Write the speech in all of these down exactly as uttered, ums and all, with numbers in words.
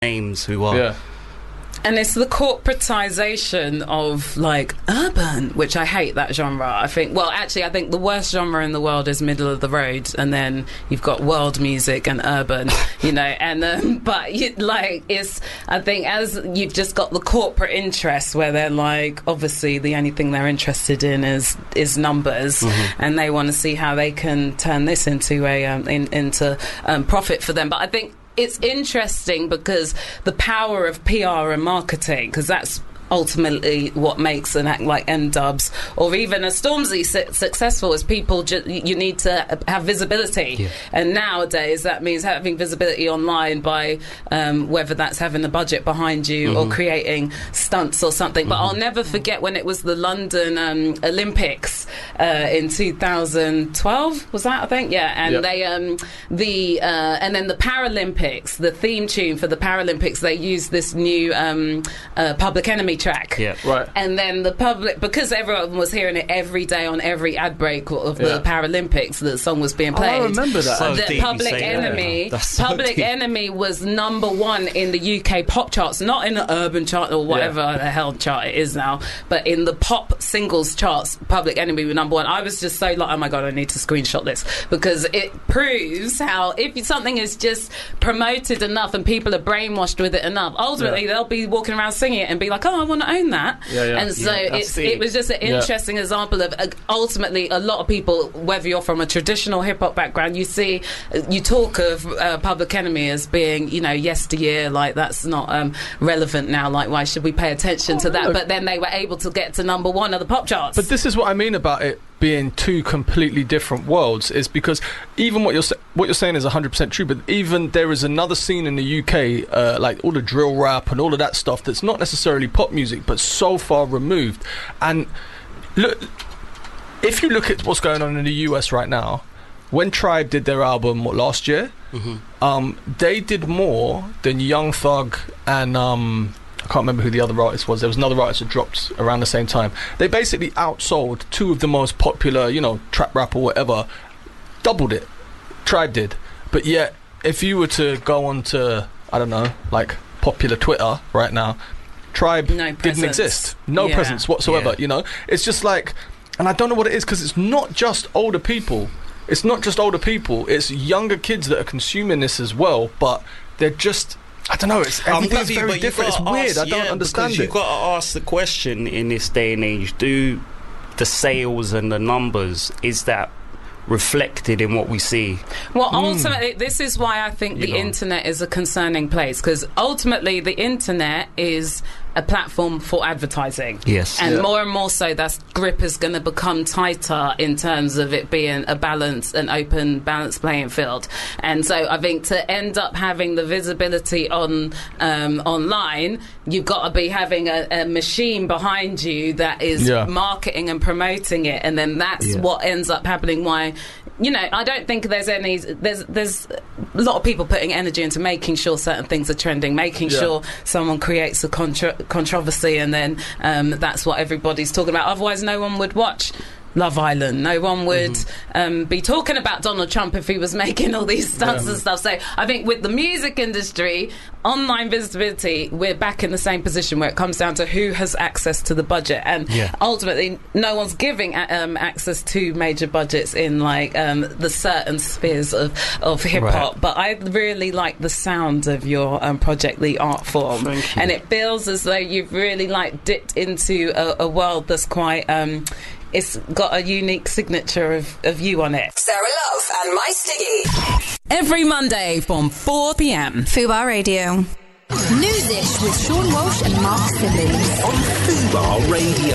names who are... Yeah. And it's the corporatization of, like, urban, which I hate that genre. I think, well, actually, I think the worst genre in the world is middle of the road, and then you've got world music and urban, you know, and, um, but, you, like, it's, I think as you've just got the corporate interests where they're, like, obviously the only thing they're interested in is is numbers, mm-hmm. and they want to see how they can turn this into a, um, in, into um, profit for them. But I think it's interesting because the power of P R and marketing, because that's ultimately what makes an act like N-Dubz or even a Stormzy su- successful is people ju- you need to have visibility, yeah. and nowadays that means having visibility online by um, whether that's having the budget behind you mm-hmm. or creating stunts or something. Mm-hmm. But I'll never forget when it was the London um, Olympics uh, in two thousand twelve, was that, I think? Yeah, and yep. they um, the uh, and then the Paralympics, the theme tune for the Paralympics, they used this new um, uh, Public Enemy track, yeah, right. And then the public, because everyone was hearing it every day on every ad break of the yeah. Paralympics, the song was being played. Oh, I remember that. So the Public Enemy, yeah. so Public deep. Enemy was number one in the U K pop charts, not in the urban chart or whatever yeah. the hell chart it is now, but in the pop singles charts, Public Enemy was number one. I was just so like, oh my god, I need to screenshot this because it proves how if something is just promoted enough and people are brainwashed with it enough, ultimately yeah. they'll be walking around singing it and be like, oh, I want to own that. Yeah, yeah. And so yeah, it's, it was just an interesting yeah. example of uh, ultimately a lot of people, whether you're from a traditional hip-hop background, you see, you talk of uh, Public Enemy as being, you know, yesteryear, like that's not um, relevant now, like why should we pay attention oh, to that? Look. But then they were able to get to number one of the pop charts. But this is what I mean about it being two completely different worlds, is because even what you're sa- what you're saying is one hundred percent true, but even there is another scene in the U K, uh, like all the drill rap and all of that stuff that's not necessarily pop music but so far removed. And look, if you look at what's going on in the U S right now, when Tribe did their album what, last year, mm-hmm. um, they did more than Young Thug and um, I can't remember who the other artist was. There was another artist that dropped around the same time. They basically outsold two of the most popular, you know, trap rap or whatever, doubled it. Tribe did. But yet, if you were to go on to, I don't know, like popular Twitter right now, Tribe no didn't exist. No yeah. presence whatsoever, yeah. you know? It's just like, and I don't know what it is, because it's not just older people. It's not just older people. It's younger kids that are consuming this as well, but they're just... I don't know, it's everything's you, very different. It's weird. Ask, I don't yeah, understand it. You've got to ask the question in this day and age, do the sales and the numbers, is that reflected in what we see? Well, ultimately, mm. this is why I think you the know. internet is a concerning place, because ultimately the internet is a platform for advertising. Yes. And yeah. more and more so, that grip is going to become tighter in terms of it being a balanced and open, balanced playing field. And so I think to end up having the visibility on um, online, you've got to be having a, a machine behind you that is yeah. marketing and promoting it. And then that's yeah. what ends up happening. Why, you know, I don't think there's any, there's, there's a lot of people putting energy into making sure certain things are trending, making yeah. sure someone creates a contra- controversy, and then um, that's what everybody's talking about. Otherwise, no one would watch Love Island. No one would mm-hmm. um, be talking about Donald Trump if he was making all these stunts yeah. and stuff. So I think with the music industry, online visibility, we're back in the same position where it comes down to who has access to the budget, and yeah. ultimately no one's giving um, access to major budgets in like um, the certain spheres of, of hip-hop. Right. But I really like the sound of your um, project, the art form. Thank you. And it feels as though you've really like dipped into a, a world that's quite um, it's got a unique signature of, of you on it. Sarah Love and My Stiggy. Every Monday from four p.m. Fubar Radio. Newsish with Sean Walsh and Mark Siblings. On Fubar Radio.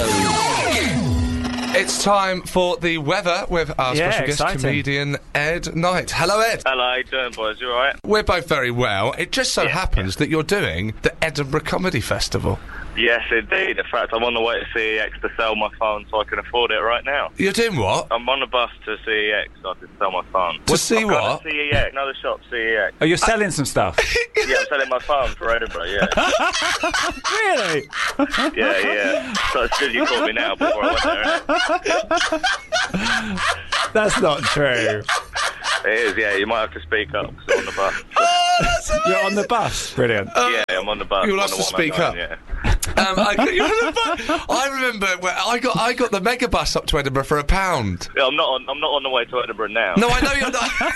It's time for the weather with our yeah, special guest exciting. comedian Ed Knight. Hello, Ed. Hello, how you doing, boys? You alright? We're both very well. It just so yeah, happens yeah. that you're doing the Edinburgh Comedy Festival. Yes, indeed. In fact, I'm on the way to C E X to sell my phone so I can afford it right now. You're doing what? I'm on the bus to C E X so I can sell my phone. To see I'm what? C E X, another shop, C E X. Oh, you're selling some stuff? Yeah, I'm selling my phone for Edinburgh, yeah. Really? Yeah, yeah. So it's good you caught me now before I went there, innit? That's not true. It is, yeah. You might have to speak up 'cause I'm on the bus. Oh, that's amazing. You're on the bus. Brilliant. Yeah, I'm on the bus. You'll I'm have on to the one speak oh up. nine, Yeah. Um, I, got you on the bus. I remember when I got I got the mega bus up to Edinburgh for a pound. Yeah, I'm not on. I'm not on the way to Edinburgh now. No, I know you're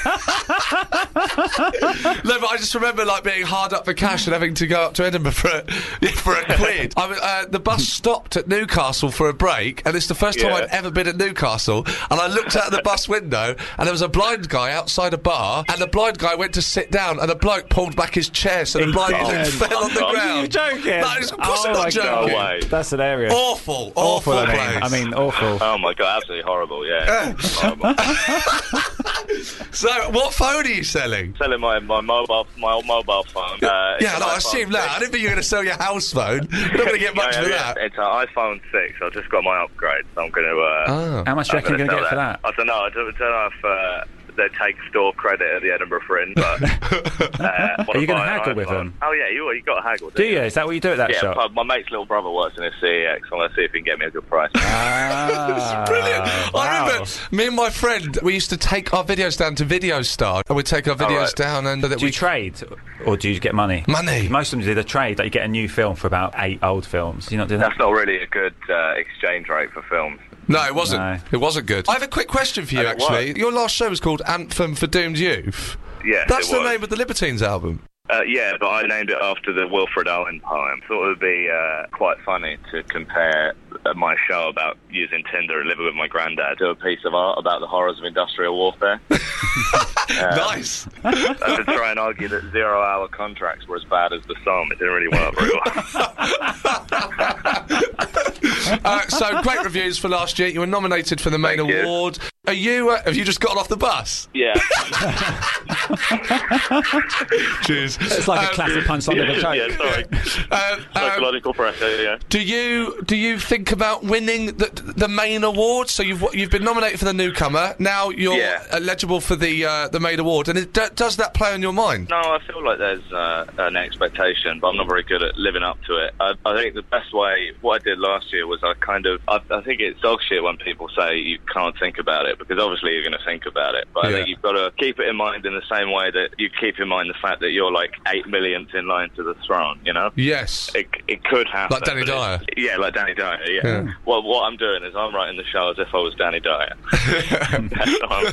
not. No, but I just remember like being hard up for cash and having to go up to Edinburgh for a, for a quid. I mean, uh, the bus stopped at Newcastle for a break, and it's the first time Yeah. I'd ever been at Newcastle. And I looked out the bus window, and there was a blind guy outside a bar, and the blind guy went to sit down, and a bloke pulled back his chair, so the blind God. bloke fell on the God. ground. Are you joking? No, of course Oh I'm not my joking. No way. That's hilarious. Awful, awful, Awful, I mean. place. I mean, awful. Oh my god, absolutely horrible. Yeah. horrible. So, what phone are you selling? Selling my, my mobile my old mobile phone. Uh, it's Yeah, an no, I iPhone assume that. six. I didn't think you were going to sell your house phone. You're not going to get much Yeah, for yeah, that. It's an iPhone six. I just got my upgrade, so I'm going to. Uh, Oh. How much do you reckon you're going to get for that? I don't know. I don't, don't know if uh, they take store credit at the Edinburgh Fringe, but. Uh, Are you going to haggle with them? Oh yeah, you you got to haggle. Do don't you? Is that what you do at that Yeah, shop? pub- my mate's little brother works in a C E X. I'm going to see if he can get me a good price. Ah, Brilliant. I wow. remember me and my friend, we used to take our videos down to Video Star, and we'd take our videos right. down and that Do we you trade, or do you get money? Money. Most of them did a trade, like you get a new film for about eight old films. Do you not do that? That's not really a good uh, exchange rate for films. No, it wasn't. No. It wasn't good. I have a quick question for you, And it actually. was. Your last show was called Anthem for Doomed Youth. Yes, That's it the was. name of the Libertines album. Uh, yeah, but I named it after the Wilfred Owen poem. Thought it would be uh, quite funny to compare uh, my show about using Tinder and living with my granddad to a piece of art about the horrors of industrial warfare. Nice. And to try and argue that zero-hour contracts were as bad as the song. It didn't really work very well. uh, so, great reviews for last year. You were nominated for the main Thank you. award. Are you, uh, have you just gotten off the bus? Yeah. Cheers. It's like a Um, classic punchline of a joke. yeah, sorry. Um, um, Psychological pressure, yeah. do you do you think about winning the the main award? So you've you've been nominated for the newcomer. Now you're Yeah. eligible for the uh, the main award. And it, d- does that play on your mind? No, I feel like there's uh, an expectation, but I'm not very good at living up to it. I, I think the best way, what I did last year was I kind of, I, I think it's dog shit when people say you can't think about it, because obviously you're going to think about it, but I Yeah. think you've got to keep it in mind in the same way that you keep in mind the fact that you're like eight millionth in line to the throne, you know? Yes. It, it could happen. Like Danny but it's- Dyer. Yeah, like Danny Dyer, yeah. Yeah. Well, what I'm doing is I'm writing the show as if I was Danny Dyer. That's what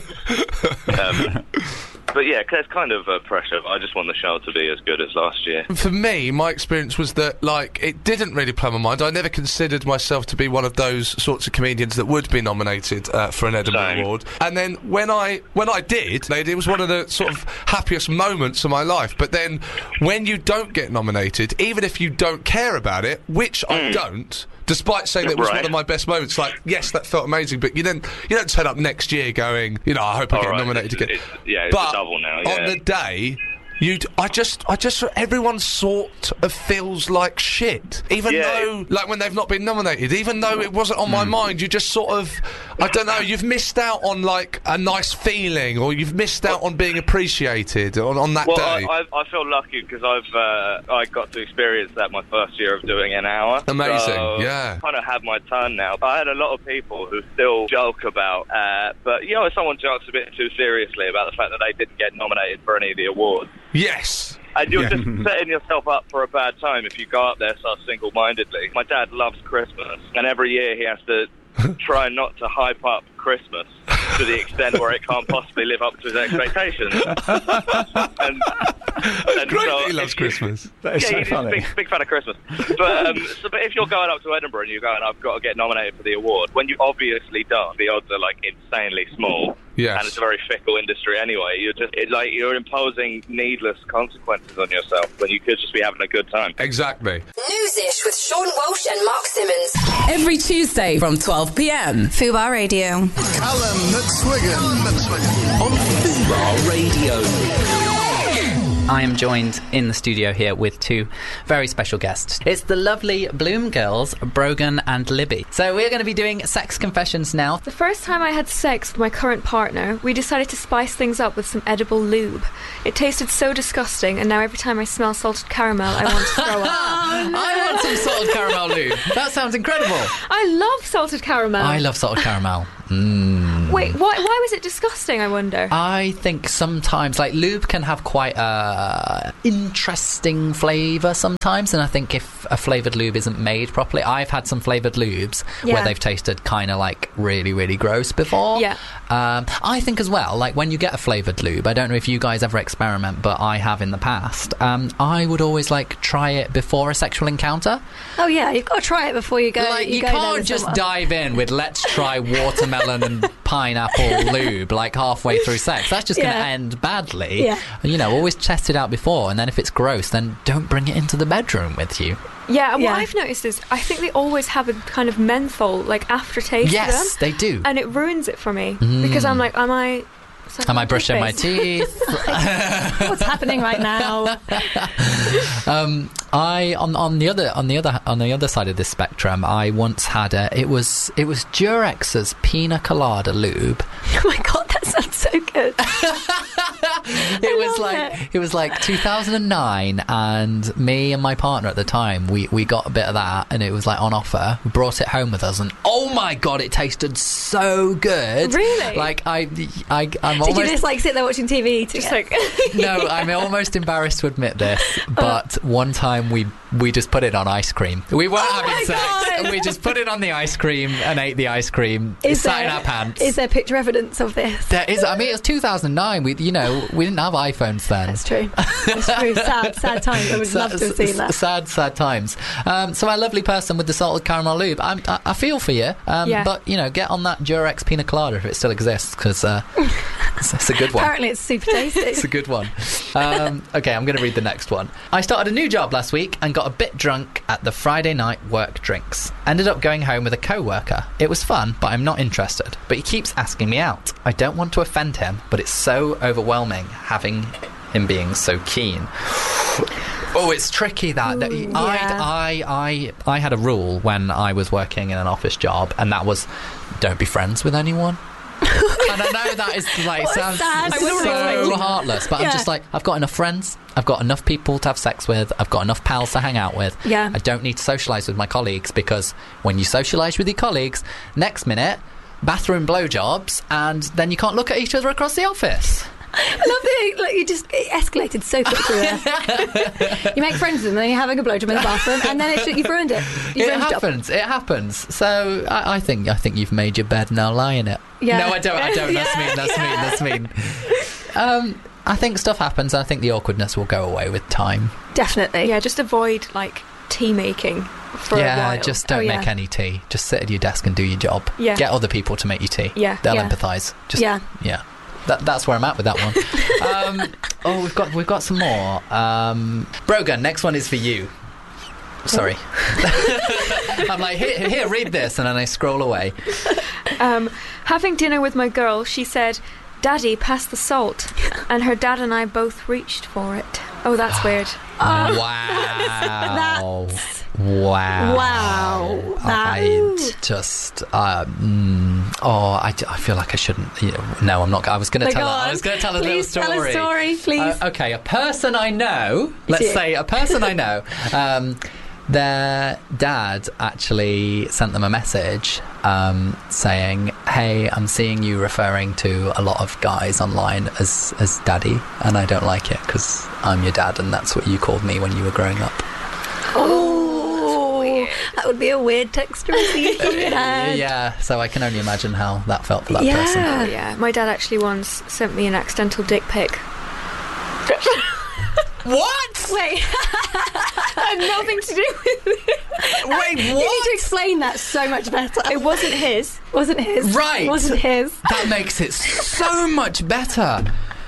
I'm- um, but yeah, there's kind of uh, pressure. I just want the show to be as good as last year. For me, my experience was that, like, it didn't really play my mind. I never considered myself to be one of those sorts of comedians that would be nominated uh, for an Edinburgh Same. Award. And then when I when I did, it was one of the sort of happiest moments of my life. But then when you don't get nominated, even if you don't care about it, which I don't, despite saying that it was Right. one of my best moments, like, yes, that felt amazing, but you then you don't turn up next year going, you know, I hope I All get right, nominated it's- again. it's- yeah, it's a but double now, on yeah. the day, you, I just, I just, everyone sort of feels like shit, even Yeah. though, like when they've not been nominated, even though it wasn't on my mind, you just sort of, I don't know, you've missed out on like a nice feeling, or you've missed out on being appreciated on, on that Well, day. I, I, I feel lucky because I've uh, I got to experience that my first year of doing an hour. Amazing, So yeah. Kind of had my turn now. I had a lot of people who still joke about, uh, but you know, if someone jokes a bit too seriously about the fact that they didn't get nominated for any of the awards. Yes. And you're Yeah. just setting yourself up for a bad time if you go up there so single-mindedly. My dad loves Christmas, and every year he has to try not to hype up Christmas to the extent where it can't possibly live up to his expectations. and, and Great so that he loves if you- Christmas. That is yeah, so he's a funny. big, big fan of Christmas. But, um, so, but if you're going up to Edinburgh and you're going, I've got to get nominated for the award, when you obviously don't, the odds are like insanely small. Yes. And it's a very fickle industry anyway. You're just it, like you're imposing needless consequences on yourself when you could just be having a good time. Exactly. Newsish with Sean Walsh and Mark Simmons. Every Tuesday from twelve p.m. Fubar Radio. Callum McSwiggan on Fubar Radio. I am joined in the studio here with two very special guests. It's the lovely Bloom girls, Brogan and Libby. So we're going to be doing sex confessions now. The first time I had sex with my current partner, we decided to spice things up with some edible lube. It tasted so disgusting, and now every time I smell salted caramel, I want to throw up. I want some salted caramel lube. That sounds incredible. I love salted caramel. I love salted caramel. Mmm. Wait, why, why was it disgusting, I wonder? I think sometimes, like, lube can have quite a interesting flavour sometimes, and I think if a flavoured lube isn't made properly, I've had some flavoured lubes Yeah. where they've tasted kind of like really, really gross before. Yeah. Um, I think as well, like when you get a flavoured lube, I don't know if you guys ever experiment, but I have in the past. Um, I would always like try it before a sexual encounter. Oh yeah, you've got to try it before you go. Like, you go there can't with just someone. dive in with let's try watermelon and pineapple lube like halfway through sex. That's just going to Yeah. end badly. Yeah. You know, always test it out before, and then if it's gross, then don't bring it into the bedroom with you. Yeah, what Yeah. I've noticed is I think they always have a kind of menthol, like, aftertaste Yes, to them. they do. And it ruins it for me. Mm. Because I'm like, am I... Am I brushing my toothpaste? teeth? What's happening right now? um, I on on the other on the other on the other side of this spectrum, I once had a. It was it was Durex's Pina Colada lube. Oh my god, that sounds so good. It was like it. was like two thousand nine, and me and my partner at the time, we we got a bit of that, and it was like on offer. We brought it home with us, and oh my god, it tasted so good. Really? Like I, I I'm Did almost. you just like sit there watching T V? Just like... No, I'm almost embarrassed to admit this, but one time we we just put it on ice cream. We weren't Oh my having sex, God. and we just put it on the ice cream and ate the ice cream. Is It sat in there- our pants. Is there picture evidence of this? There is. I mean, it was two thousand nine. We, you know, we didn't have iPhones then. That's true. That's true. Sad, sad times. I would Sa- love to have seen that. Sad, sad times. Um, so our lovely person with the salted caramel lube, I'm, I, I feel for you. Um, Yeah. But, you know, get on that Durex Pina Colada if it still exists, because uh, it's, it's a good one. Apparently, it's super tasty. It's a good one. Um, okay, I'm going to read the next one. I started a new job last week and got a bit drunk at the Friday night work drinks. Ended up going home with a co-worker. It was fun, but I'm not interested. But he keeps asking me out. I don't want to offend him, but it's so overwhelming having him being so keen. Oh, it's tricky that. that Ooh, I, yeah. I, I, I had a rule when I was working in an office job, and that was don't be friends with anyone. And I know that is like What a sounds sad so story. heartless, but Yeah. I'm just like, I've got enough friends, I've got enough people to have sex with, I've got enough pals to hang out with. Yeah. I don't need to socialise with my colleagues, because when you socialise with your colleagues, next minute bathroom blowjobs, and then you can't look at each other across the office. I love that. Like, you just it escalated so quickly there. You make friends with them, then you're having a blowjob in the bathroom, and then it's, you've ruined it. You've It ruined the job. happens. It happens. So I, I think I think you've made your bed, now lie in it. Yeah. No, I don't. I don't. That's Yeah, mean. That's yeah. mean. That's mean. Um, I think stuff happens. And I think the awkwardness will go away with time. Definitely. Yeah, just avoid, like, tea making for a yeah, while. just don't Oh, yeah. make any tea. Just sit at your desk and do your job. Yeah. Get other people to make you tea. Yeah. They'll Yeah. empathise. Just Yeah. yeah. That, that's where I'm at with that one. um, oh, we've got we've got some more. Um, Brogan, next one is for you. Sorry. I'm like, here, here, read this, and then I scroll away. Um, having dinner with my girl, she said, "Daddy, pass the salt," and her dad and I both reached for it. Oh, that's weird. wow. that's- wow. Wow. I just, uh, mm, oh, I, I feel like I shouldn't. You know, no, I'm not. I was going to No, tell. go A, I on. was going to tell a Please little tell story. a story, please. Uh, okay, a person I know. Let's Yeah. say a person I know. Um, their dad actually sent them a message um, saying, "Hey, I'm seeing you referring to a lot of guys online as as daddy, and I don't like it because I'm your dad, and that's what you called me when you were growing up." Oh, that would be a weird text to receive from your dad. Yeah, so I can only imagine how that felt for that Yeah. person. Oh, yeah. My dad actually once sent me an accidental dick pic. What? Wait, Had nothing to do with it. Wait, you need to explain that so much better. It wasn't his. wasn't his. Right. Wasn't his. That makes it so much better.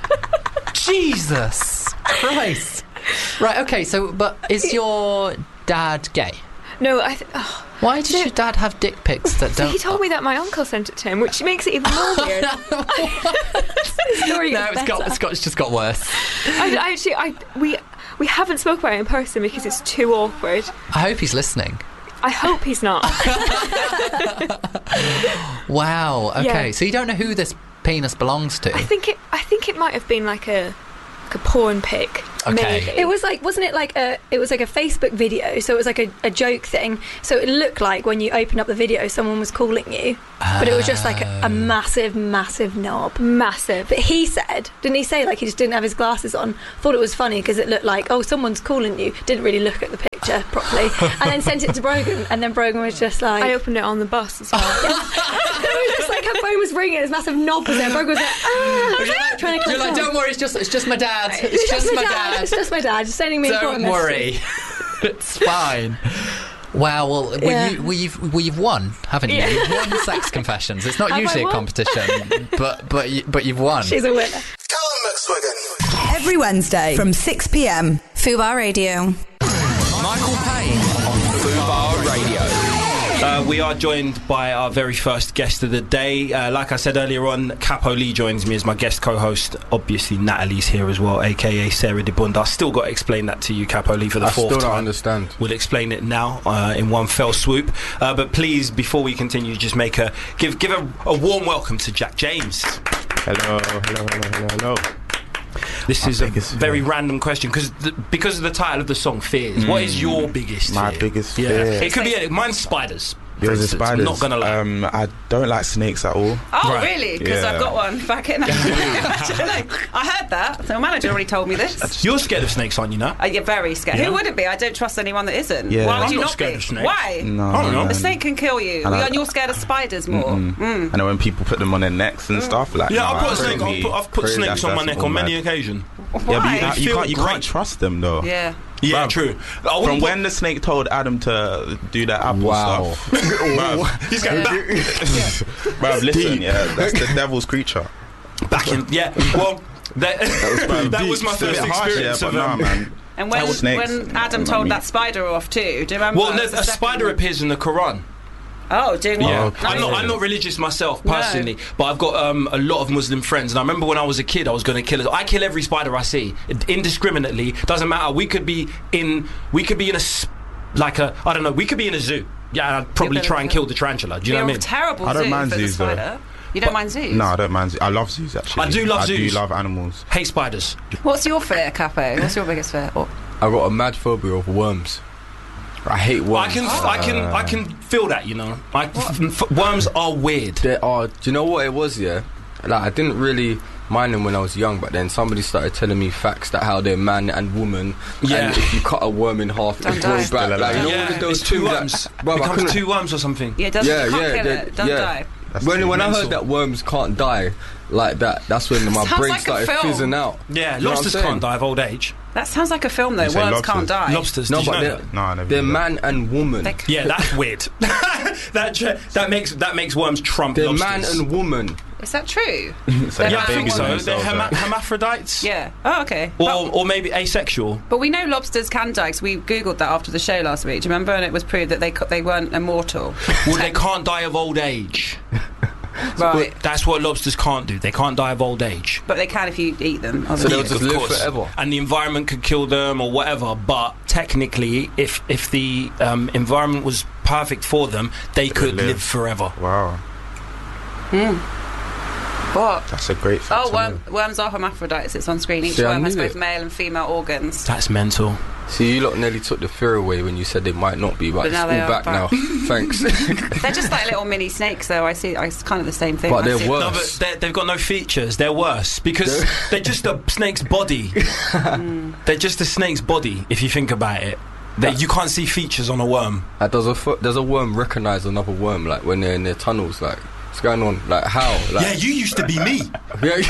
Jesus Christ. Right, okay, so, but is your dad gay? No, I. Th- oh. Why does your dad have dick pics that So don't... he told me that my uncle sent it to him, which makes it even more weird. The story No, gets it's got, better. it's got, it's just got worse. I, I actually, I we we haven't spoke about it in person because it's too awkward. I hope he's listening. I hope he's not. Wow, okay, Yeah. so you don't know who this penis belongs to? I think it. I think it might have been like a like a porn pic. Okay. Maybe. It was like, wasn't it like a? It was like a Facebook video, so it was like a, a joke thing. So it looked like when you opened up the video, someone was calling you, but it was just like a, a massive, massive knob, massive. But he said, didn't he say like he just didn't have his glasses on? Thought it was funny because it looked like, oh, someone's calling you. Didn't really look at the picture properly, and then sent it to Brogan, and then Brogan was just like, I opened it on the bus as well. it was just like her phone was ringing, his massive knob was there. Brogan was like, ah, You're like, trying to you're like, don't worry, it's just it's just my dad. It's, It's just, just my my dad. dad. It's just my dad. Just sending me Don't important worry, it's fine. Wow, well, well, Yeah. you, well, you've well, you've won, haven't you? Yeah. You've won Sex Confessions. It's not Have I usually a won? competition, but but you, but you've won. She's a winner. Callum McSwiggan. Every Wednesday from six p.m. Fubar Radio. Michael Payne on Fubar Radio. Uh, we are joined by our very first guest of the day. Uh, like I said earlier on, Capo Lee joins me as my guest co-host. Obviously, Natalie's here as well, aka Sarah de Bunda. I still got to explain that to you, Capo Lee, for the I fourth still don't time. understand. We'll explain it now uh, in one fell swoop. Uh, but please, before we continue, just make a give give a, a warm welcome to Jack James. Hello, hello, hello, hello, hello. This My is a biggest very fear. random question because because of the title of the song, Fears. What is your biggest My fear? biggest Yeah. fear. It could be a, mine's spiders. for Yours is instance. spiders. I'm not gonna lie. Um, I don't like snakes at all. Oh, Right. really? Because Yeah. I've got one back in. Actually, I heard that. So my manager already told me this. You're scared of snakes, aren't you, now? Uh, you're very scared. Yeah. Who wouldn't be? I don't trust anyone that isn't. Yeah. Why would I'm you not not scared be? of snakes. Why? No, I don't know. The man. snake can kill you. And I- And you're scared of spiders more. Mm-mm. Mm. I know when people put them on their necks and stuff. Like, Yeah, no, I've put, I a snake, really I've put, I've put pray snakes that on my that's neck all on many mad. occasions. Yeah, but you, Why? can't- you Feel can't you great. can't trust them though. Yeah. Yeah, Bruv. true. I From wouldn't when the snake told Adam to do that apple Wow. stuff, bruv, He's going back, bruv, listen, yeah, that's the devil's creature. back in. Yeah, well, that, that was my It's a bit first harsh, experience yeah, of but nah, um, man. And when, Snakes. when Adam Not told me. that spider off too, do you remember? Well, That no, was the a second spider one. appears in the Quran. Oh, doing what? Yeah, okay. I'm not. I'm not religious myself personally, but I've got um, a lot of Muslim friends, and I remember when I was a kid, I was going to kill it. I kill every spider I see, indiscriminately. Doesn't matter. We could be in. We could be in a s- like a. I don't know. We could be in a zoo. Yeah, I'd probably Yeah, but- try and kill the tarantula. Do you know You're what I a mean? terrible I don't zoo mind for the zoos, though. spider. You don't mind zoos? No, I don't mind. zoos. I love zoos actually. I do love I zoos. do love animals. Hate spiders. What's your fear, Capo? What's your biggest fear? Or- I got a mad phobia of worms. I hate worms. I can. I can. I can feel that. You know, like f- f- worms are weird. They are. Do you know what it was? Yeah, like I didn't really mind them when I was young, but then somebody started telling me facts that how they're man and woman. Yeah. And if you cut a worm in half, Don't it grows die. back. Like, you know Yeah, all of those it's two things worms. That, bruv, I Becomes couldn't- two worms or something. Yeah, doesn't Yeah, you can't yeah, kill they- it. Don't yeah. die. That's When when I mental. heard that worms can't die like that, that's when my Sounds brain like a started film. fizzing out. Yeah, You know what I'm lobsters saying? can't die of old age. That sounds like a film though. You say Worms can't lobsters? die. Lobsters. No, did you but know they're, that? No, I never they're did that. man and woman. They- Yeah, that's weird. that tr- that makes that makes worms trump They're lobsters. man and woman. Is that true? So They're Yeah, I think babies so. in They're hema- hermaphrodites. Yeah. Oh, okay. Or, But, or maybe asexual. but we know lobsters can die because we googled that after the show last week. Do you remember? And it was proved that they co- they weren't immortal. Well, they can't die of old age. Right. That's what lobsters can't do. They can't die of old age. But they can if you eat them. So they'll obviously. just Of live course. forever. And the environment could kill them or whatever. But technically, if if the um, environment was perfect for them, they could live. live forever. Wow, What? that's a great fact. Oh, to worm, know. worms are hermaphrodites. It's on screen. Each See, I worm has knew both it. male and female organs. That's mental. See, you lot nearly took the fear away when you said they might not be, but, But it's now all they are back back. now. Thanks. They're just like little mini snakes, though. I see. It's kind of the same thing. But I they're see- worse. No, but they're- they've got no features. They're worse because they're just a snake's body. They're just a snake's body. If you think about it, they, you can't see features on a worm. Like, does a fo- does a worm recognise another worm? Like when they're in their tunnels? Like what's going on? Like how? Like, Yeah, you used to be me. yeah.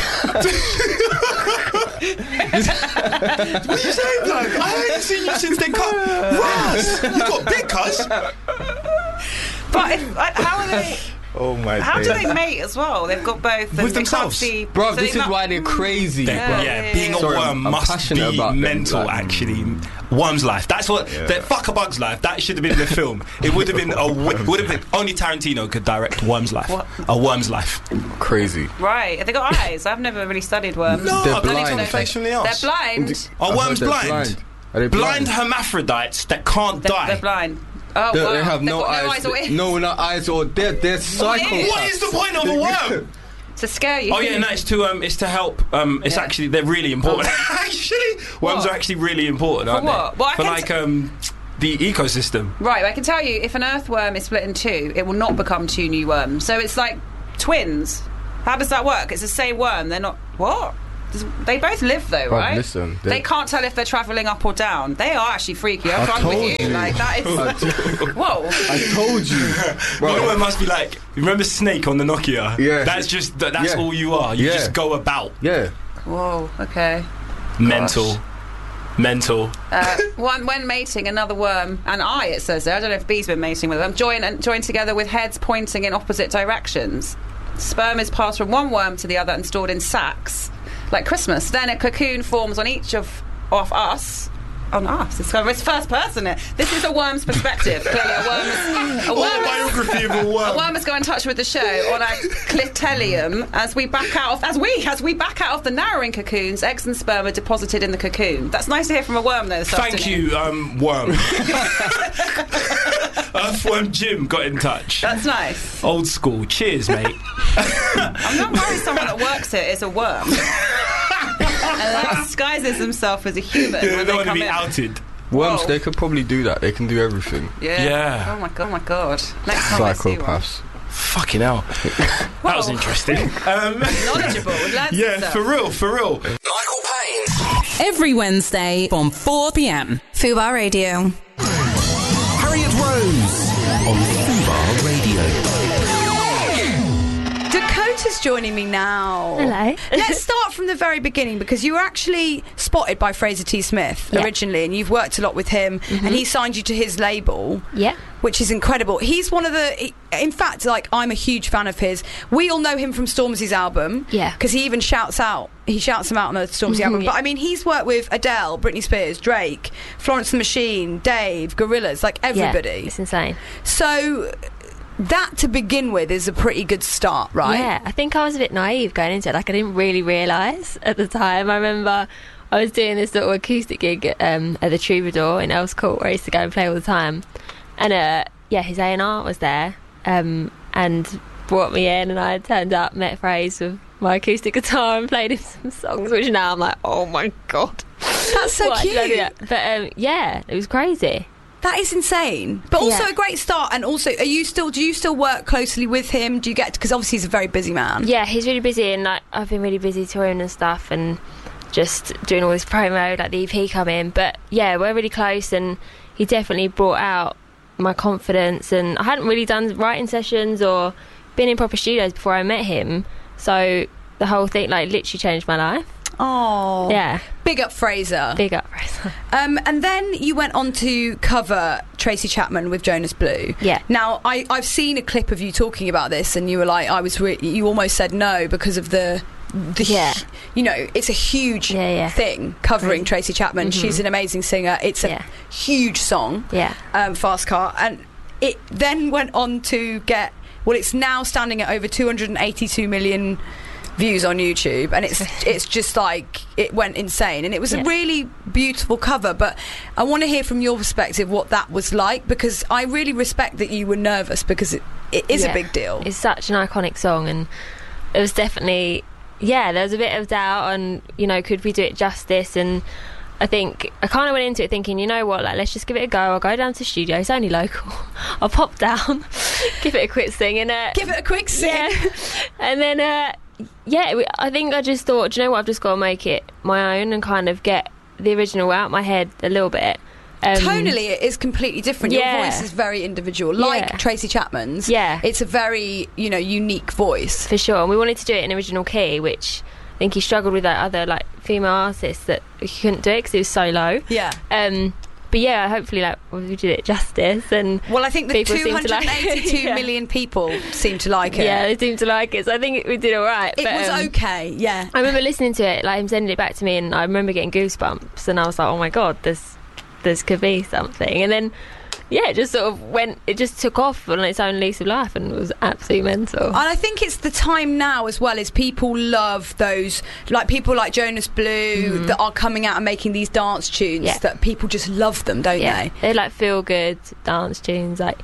What are you saying, bloke? I haven't seen you since they cut. Raz, you got big, cuz. But if, like, how are they? Oh my How do days. they mate as well? They've got both. and With they themselves. Can't see, Bro, so this they is mu- why they're crazy. They- bro. yeah, being a Sorry, worm I'm- I'm must passionate be about them, mental. like- actually, worm's life. That's what. Yeah. The, fuck a bug's life. That should have been in the film. It would have been. A, would have been. Only Tarantino could direct Worm's life. What? A Worm's life. Crazy. Right? Have they got eyes? I've never really studied worms. No, They're I don't blind. think so. Facially They're asked. blind. Are I worms heard they're blind? blind. Are they Blind blind? hermaphrodites that can't They're, die. they're blind. Oh, They, wow. they have They've no got eyes. no eyes or ears. No, no eyes or they're they're psychopaths. What is the point of a worm? to scare you. Oh yeah, no, it's to um, it's to help. Um, it's Yeah. actually they're really important. actually, worms What? are actually really important, For aren't what? they? Well, I For can like t- um, the ecosystem. Right, I can tell you, if an earthworm is split in two, it will not become two new worms. So it's like twins. How does that work? It's the same worm. They're not. What? Does- They both live though, Bruv, right? listen, they they- can't tell if they're travelling up or down. They are actually freaky. I've I tried with told you. you. Like that is. I Whoa! I told you. You know what it must be like? You remember Snake on the Nokia? Yeah. That's just that, that's Yeah. all you are. You Yeah. just go about. Yeah. Whoa. Okay. Mental. Mental. Uh, one when mating, another worm and I. It says there. I don't know if bees been mating with them. Join and join together with heads pointing in opposite directions. Sperm is passed from one worm to the other and stored in sacs, like Christmas. Then a cocoon forms on each of of us. On us. It's, it's first person. It. This is a worm's perspective. Clearly, a worm is. A worm is, Biography of a a worm. worm has got in touch with the show on our clitellum as we back out of as we as we back out of the narrowing cocoons. Eggs and sperm are deposited in the cocoon. That's nice to hear from a worm, though. This Thank afternoon. you, um, worm. Earthworm Jim got in touch. That's nice. Old school. Cheers, mate. I'm not worried someone that works here is a worm. And then disguises himself as a human Yeah, when they they want to come be in. outed. Worms, Whoa. they could probably do that. They can do everything. Yeah. Yeah. Oh my god. Oh my god. Next time I see one. Psychopaths. Fucking hell. That was interesting. Um, Knowledgeable. Learn yeah, stuff. for real, for real. Michael Payne. Every Wednesday from four p.m. Fubar Radio. Harriet Rose on Fubar Radio. Dakota's joining me now. Hello. Let's start from the very beginning because you were actually spotted by Fraser T. Smith Yeah. originally, and you've worked a lot with him, and he signed you to his label. Yeah. Which is incredible. He's one of the. he- In fact, like I'm a huge fan of his. We all know him from Stormzy's album. Yeah. Because he even shouts out. He shouts him out on the Stormzy Mhm, album. yeah. But I mean, he's worked with Adele, Britney Spears, Drake, Florence and the Machine, Dave, Gorillaz, like everybody. Yeah, it's insane. So that to begin with is a pretty good start, right? Yeah, I think I was a bit naive going into it. Like, I didn't really realise at the time. I remember I was doing this little acoustic gig at, um, at the Troubadour in Earls Court, where I used to go and play all the time. And uh, yeah, his A and R was there um, and brought me in, and I turned up, met Fraser with my acoustic guitar and played him some songs, which now I'm like, oh my god. That's so Why did I do cute. that? But um, yeah, it was crazy. That is insane, but also Yeah. a great start. And also, are you still? Do you still work closely with him? Do you get? Because obviously he's a very busy man. Yeah, he's really busy, and like I've been really busy touring and stuff, and just doing all this promo, like the E P coming. But yeah, we're really close, and he definitely brought out my confidence. And I hadn't really done writing sessions or been in proper studios before I met him, so the whole thing like literally changed my life. Oh, Yeah, Big up Fraser. big up, Fraser. Um, and then you went on to cover Tracy Chapman with Jonas Blue. Yeah. Now I, I've seen a clip of you talking about this, and you were like, I was. Re- you almost said no because of the. The, Yeah. You know, it's a huge Yeah, yeah. thing covering Crazy. Tracy Chapman. Mhm. She's an amazing singer. It's a Yeah. huge song. Yeah. Um, Fast Car, and it then went on to get. Well, it's now standing at over two hundred eighty-two million views on YouTube, and it's it's just like it went insane, and it was Yeah. a really beautiful cover. But I want to hear from your perspective what that was like, because I really respect that you were nervous, because it, it is Yeah. a big deal. It's such an iconic song, and it was definitely, yeah, there was a bit of doubt on, you know, could we do it justice? And I think I kind of went into it thinking, you know what, like, let's just give it a go. I'll go down to the studio, it's only local. I'll pop down, give it a quick sing, and uh, Give it a quick sing. yeah. And then uh, yeah, we- I think I just thought, do you know what, I've just got to make it my own and kind of get the original out my head a little bit. Um, Tonally, it is completely different. Your yeah. voice is very individual, like Yeah. Tracy Chapman's. Yeah. It's a very, you know, unique voice. For sure, and we wanted to do it in original key, which I think he struggled with that other like female artists that he couldn't do it because it was so low. Yeah. Um, but yeah, hopefully, like we did it justice, and Well, I think the people two seem to hundred like it. eighty-two Yeah. million people seem to like it. yeah, they seem to like it. So I think we did all right. It but, was um, okay, yeah. I remember listening to it, like him sending it back to me, and I remember getting goosebumps, and I was like, oh my god, this this could be something. And then yeah, it just sort of went, it just took off on its own lease of life, and it was absolutely mental. And I think it's the time now as well, is people love those, like people like Jonas Blue Mhm. that are coming out and making these dance tunes, Yeah. that people just love them, don't yeah, they? they're like feel good dance tunes, like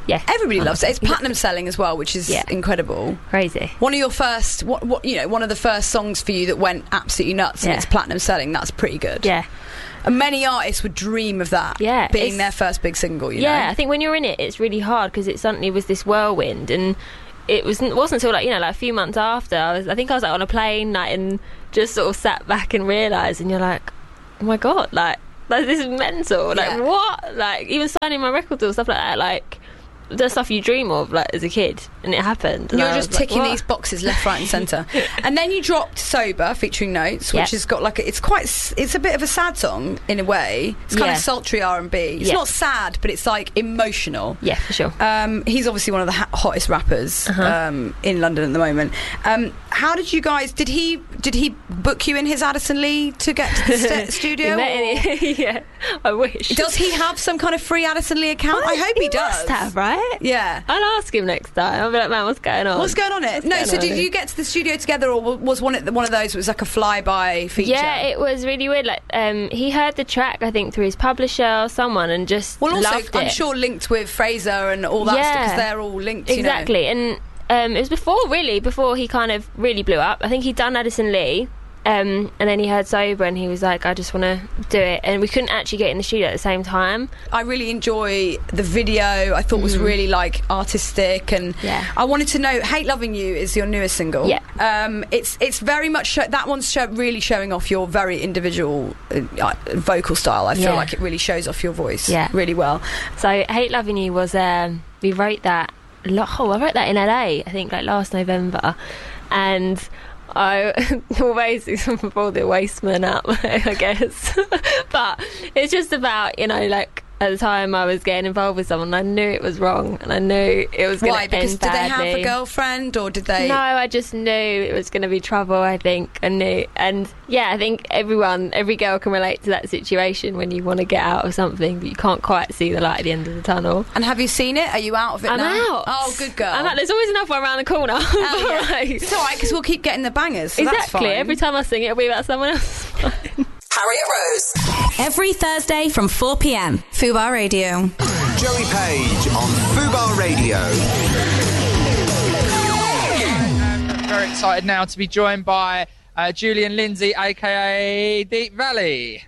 Yeah. Everybody loves it. It's platinum selling as well, which is Yeah. incredible. Crazy. One of your first, what, what you know, one of the first songs for you that went absolutely nuts, and Yeah. it's platinum selling. That's pretty good. Yeah. And many artists would dream of that. Yeah, being it's- their first big single. You yeah, know? I think when you're in it, it's really hard because it suddenly was this whirlwind, and it was wasn't until like you know like a few months after I was I think I was like on a plane like and just sort of sat back and realised, and you're like, oh my god, like, like this is mental. Like Yeah. what? Like even signing my record deal, stuff like that. Like the stuff you dream of like as a kid, and it happened. And You're I just was like, ticking what? these boxes left, right, and centre. And then you dropped "Sober" featuring Notes, which Yeah. has got like a, it's quite s- it's a bit of a sad song in a way. It's kind Yeah. of sultry R and B. It's Yeah. not sad, but it's like emotional. Yeah, for sure. Um, he's obviously one of the ha- hottest rappers Uh-huh. um, in London at the moment. Um, how did you guys? Did he did he book you in his Addison Lee to get to the st- studio? You met or- any- yeah, I wish. Does he have some kind of free Addison Lee account? I, hope he, he does. must have, right? Yeah. I'll ask him next time. I'll be like, man, what's going on? What's going on it? What's No, going so on did here? you get to the studio together, or was one of one of those? It was like a flyby feature. Yeah, it was really weird. Like, um, he heard the track, I think, through his publisher or someone, and just well, also loved I'm it. sure linked with Fraser and all that stuff, because they're all linked. You know. Exactly, and um, it was before, really, before he kind of really blew up. I think he'd done Addison Lee, um, and then he heard Sober, and he was like, I just want to do it. And we couldn't actually get in the studio at the same time. I really enjoy the video. I thought it was Mhm. really like artistic, and Yeah. I wanted to know. "Hate Loving You" is your newest single. Yeah. um, it's it's very much show, that one's show, really showing off your very individual uh, vocal style. I feel Yeah. like it really shows off your voice. Yeah. really well. So Hate Loving You was, um, we wrote that, lo- oh, I wrote that in L A, I think, like last November. And I always before the Wasteman up, I guess. But it's just about, you know, like at the time I was getting involved with someone, I knew it was wrong, and I knew it was going to Why? end Because did they have a badly. girlfriend, or did they? No, I just knew it was going to be trouble, I think. I knew. And yeah, I think everyone, every girl can relate to that situation when you want to get out of something, but you can't quite see the light at the end of the tunnel. And have you seen it? Are you out of it I'm now? out. Oh, good girl. I'm out. There's always enough one around the corner. Oh, yeah. Like- It's all right, because we'll keep getting the bangers. So that's exactly. fine. Every time I sing it, it'll be about someone else. Harriet Rose. Every Thursday from four p.m. Fubar Radio. Joey Page on Fubar Radio. I'm very excited now to be joined by uh, Julian Lindsay, aka Deep Valley.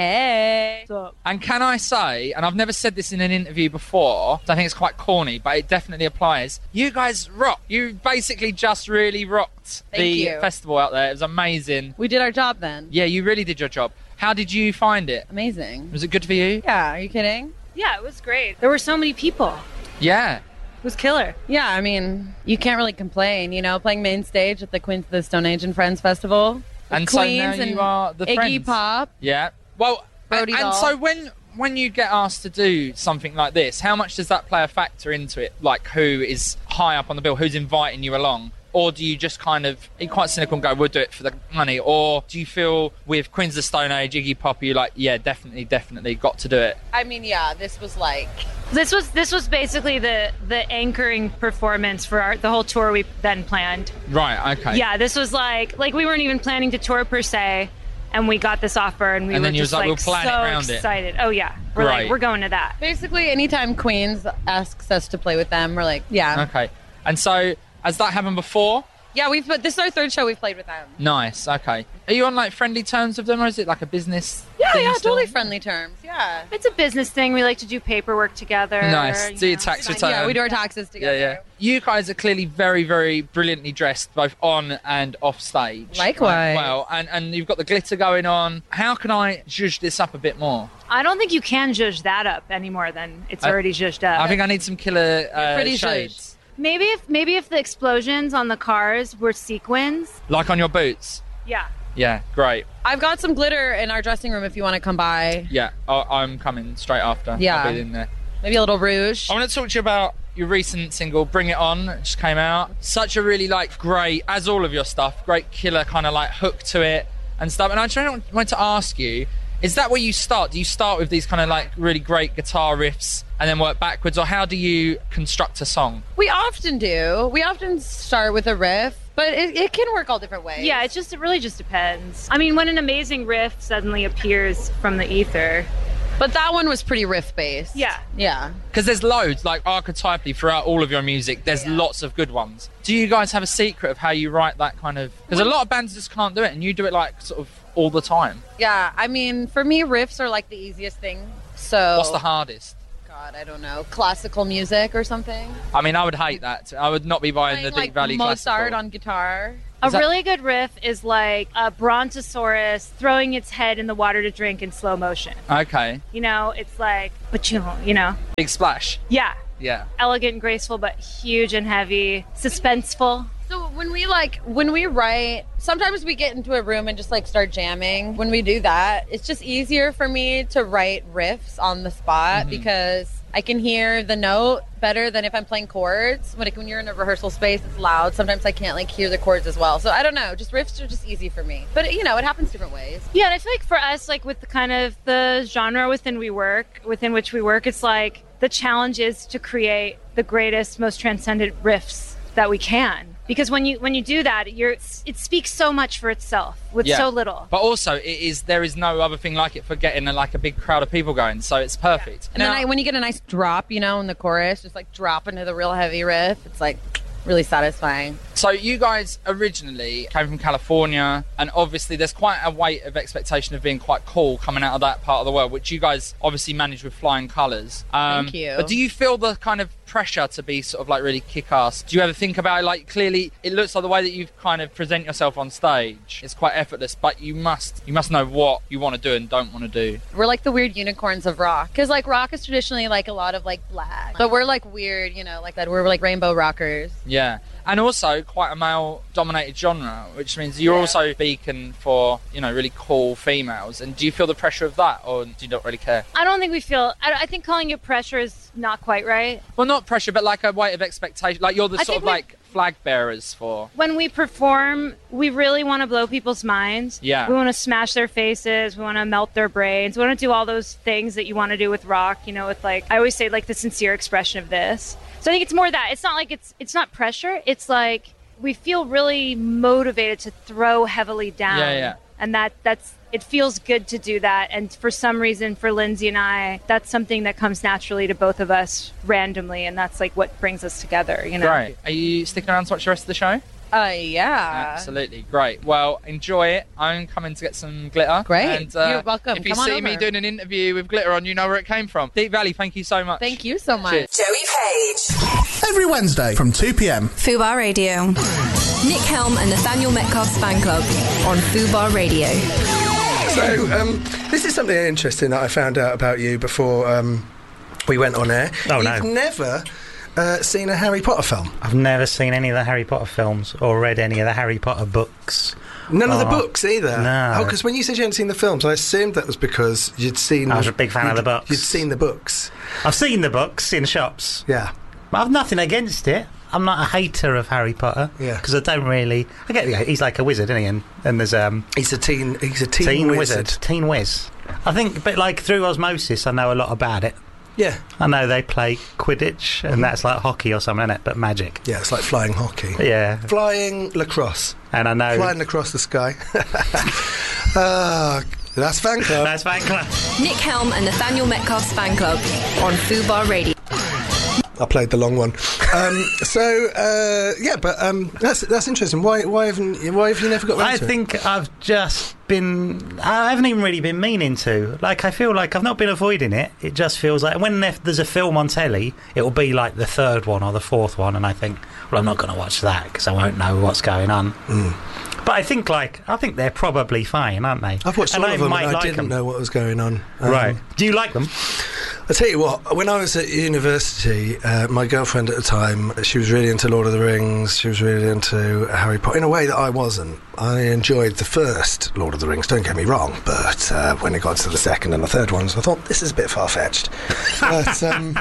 Hey. What's up? And can I say, and I've never said this in an interview before, so I think it's quite corny, but it definitely applies. You guys rock. You basically just really rocked Thank the you. festival out there. It was amazing. We did our job then. Yeah, you really did your job. How did you find it? Amazing. Was it good for you? Yeah, are you kidding? Yeah, it was great. There were so many people. Yeah. It was killer. Yeah, I mean, you can't really complain, you know, playing main stage at the Queens of the Stone Age and Friends Festival. with And so Queens now and you are the Iggy Friends. Pop. Yeah. Well, Brody and, and Dahl. so when when you get asked to do something like this, how much does that play a factor into it? Like, who is high up on the bill? Who's inviting you along? Or do you just kind of, are you quite cynical and go, we'll do it for the money? Or do you feel with Queens of the Stone Age, Iggy Pop, you're like, yeah, definitely, definitely got to do it? I mean, yeah, this was like... This was this was basically the the anchoring performance for our, the whole tour we then planned. Right, okay. Yeah, this was like like we weren't even planning to tour per se, and we got this offer, and we And were then you just was like, like, we'll plan it so around it. excited. Oh yeah, we're Right. like we're going to that. Basically, anytime Queens asks us to play with them, we're like, yeah. Okay. And so, has that happened before? Yeah, we've this is our third show we've played with them. Nice, okay. Are you on like friendly terms with them, or is it like a business Yeah, thing yeah, still? totally friendly terms. Yeah. It's a business thing. We like to do paperwork together. Nice. you Do your know. tax return. Yeah, we do our taxes together. Yeah, yeah. You guys are clearly very, very brilliantly dressed, both on and off stage. Likewise. Well, and, and you've got the glitter going on. How can I zhuzh this up a bit more? I don't think you can judge that up any more than it's I- already judged up. I think I need some killer uh, pretty shades. maybe if maybe if the explosions on the cars were sequins. Like on your boots. Yeah. Yeah, great. I've got some glitter in our dressing room if you want to come by. Yeah, I, I'm coming straight after. Yeah. I'll be in there. Maybe a little rouge. I want to talk to you about your recent single, Bring It On. It just came out. Such a really, like, great, as all of your stuff, great killer kind of, like, hook to it and stuff. And I just wanted to ask you, is that where you start? Do you start with these kind of, like, really great guitar riffs and then work backwards? Or how do you construct a song? We often do. We often start with a riff, but it, it can work all different ways. Yeah, it just it really just depends. I mean, when an amazing riff suddenly appears from the ether, But that one was pretty riff-based. Yeah. Yeah. Because there's loads, like archetypally throughout all of your music, there's Yeah. lots of good ones. Do you guys have a secret of how you write that kind of... Because a lot of bands just can't do it, and you do it like sort of all the time. Yeah, I mean, for me, riffs are like the easiest thing. So What's the hardest? God, I don't know. Classical music or something? I mean, I would hate that. I would not be buying the Deep like Valley Mozart classical. on guitar. A Is that- really good riff is like a brontosaurus throwing its head in the water to drink in slow motion. Okay. You know, it's like, but you know, you know. Big splash. Yeah. Yeah. Elegant and graceful, but huge and heavy. Suspenseful. So when we like when we write, sometimes we get into a room and just like start jamming. When we do that, it's just easier for me to write riffs on the spot Mm-hmm. because I can hear the note better than if I'm playing chords. When, like, when you're in a rehearsal space, it's loud. Sometimes I can't like hear the chords as well. So I don't know. Just riffs are just easy for me. But you know, it happens different ways. Yeah, and I feel like for us, like with the kind of the genre within we work, within which we work, it's like the challenge is to create the greatest, most transcendent riffs that we can. Because when you when you do that, you're it speaks so much for itself with Yeah. so little. But also, it is there is no other thing like it for getting a, like a big crowd of people going. So it's perfect. And then I, when you get a nice drop, you know, in the chorus, just like drop into the real heavy riff, it's like really satisfying. So you guys originally came from California, and obviously there's quite a weight of expectation of being quite cool coming out of that part of the world, which you guys obviously manage with flying colours. Um, Thank you. But do you feel the kind of pressure to be sort of like really kick-ass? Do you ever think about it? Like, clearly it looks like the way that you kind of present yourself on stage is quite effortless, but you must you must know what you want to do and don't want to do. We're like the weird unicorns of rock. Because like rock is traditionally like a lot of like black. But we're like weird, you know, like that. We're like rainbow rockers. Yeah. And also quite a male-dominated genre, which means you're also a beacon for, you know, really cool females. And do you feel the pressure of that, or do you not really care? I don't think we feel. I, I think calling it pressure is not quite right. Well, not pressure, but like a weight of expectation. Like you're the I sort think of we- like flag bearers for. When we perform, we really want to blow people's minds. Yeah. We want to smash their faces. We want to melt their brains. We want to do all those things that you want to do with rock, you know, with like, I always say like the sincere expression of this. So I think it's more that. It's not like it's, it's not pressure. It's like we feel really motivated to throw heavily down. Yeah, yeah. And that that's, it feels good to do that. And for some reason, for Lindsay and I, that's something that comes naturally to both of us randomly. And that's like what brings us together, you know? Great. Are you sticking around to watch the rest of the show? Uh, yeah. Absolutely. Great. Well, enjoy it. I'm coming to get some glitter. Great. And, uh, You're welcome. If you Come on see me over. doing an interview with glitter on, you know where it came from. Deep Valley, thank you so much. Thank you so much. Cheers. Joey Page. Every Wednesday from two p.m. Fubar Radio. Nick Helm and Nathaniel Metcalf's fan club on Fubar Radio. So, um, this is something interesting that I found out about you before um, we went on air. Oh, no. You've never uh, seen a Harry Potter film. I've never seen any of the Harry Potter films or read any of the Harry Potter books. None of the Oh, books either? No. Oh, because when you said you hadn't seen the films, I assumed that was because you'd seen... I was a big fan of you'd- the books. You'd seen the books. I've seen the books in shops. Yeah. But I've nothing against it. I'm not a hater of Harry Potter. Yeah. Because I don't really... I get yeah, he's like a wizard, isn't he? And, and there's... um. He's a teen... He's a teen, wizard. Teen whiz. I think, but like through osmosis, I know a lot about it. Yeah. I know they play Quidditch, and that's like hockey or something, isn't it? But magic. Yeah, it's like flying hockey. Yeah. Flying lacrosse. And I know... Flying across the sky. Ah, that's fan club. That's fan club. Nick Helm and Nathaniel Metcalf's fan club on Fubar Radio. I played the long one. Um, so uh, yeah, but um, that's that's interesting. Why why haven't you, why have you never got around I to it? think I've just been... I haven't even really been meaning to. Like, I feel like I've not been avoiding it. It just feels like... When there- there's a film on telly, it will be like the third one or the fourth one, and I think, well, I'm not going to watch that because I won't know what's going on. Mm. But I think, like, I think they're probably fine, aren't they? I've watched and all I of them might and I like didn't them. know what was going on. Um, Right. Do you like them? I'll tell you what, when I was at university, uh, my girlfriend at the time, she was really into Lord of the Rings, she was really into Harry Potter, in a way that I wasn't. I enjoyed the first Lord of the Rings, don't get me wrong, but uh, when it got to the second and the third ones, I thought, this is a bit far-fetched. But um,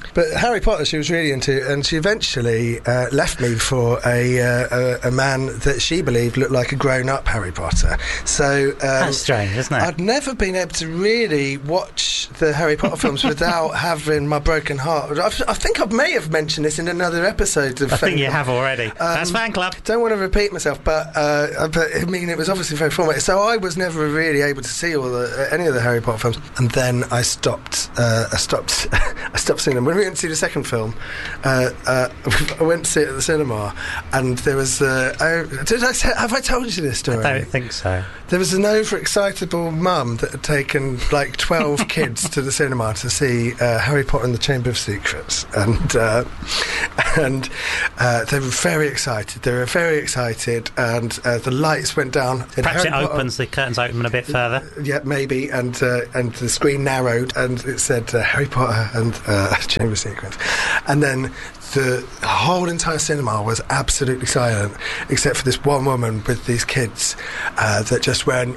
But Harry Potter she was really into, and she eventually uh, left me for a, uh, a a man that she believed looked like a grown-up Harry Potter. So um, That's strange, isn't it? I'd never been able to really watch the Harry Potter films without having my broken heart. I've, I think I may have mentioned this in another episode of I Fan think you Club. have already. Um, That's Fan Club. Don't want to repeat myself, but uh, but I mean it was obviously very formative. So I was never really able to see all the uh, any of the Harry Potter films, and then I stopped. Uh, I stopped. I stopped seeing them. When we went to see the second film, uh, uh, I went to see it at the cinema, and there was. Uh, I, did I say, have I told you this story? I don't think so. There was an overexcitable mum that had taken like twelve kids to the cinema to see uh, Harry Potter and the Chamber of Secrets, and uh, and uh, they were very excited. They were very excited, and uh, the lights went down. and Perhaps Harry it Potter- opens, the curtains open a bit further. yeah, maybe, and uh, and the screen narrowed, and it said uh, Harry Potter and uh, Chamber of Secrets, and then the whole entire cinema was absolutely silent, except for this one woman with these kids uh, that just went,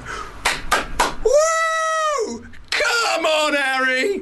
"Woo! Come on, Harry!"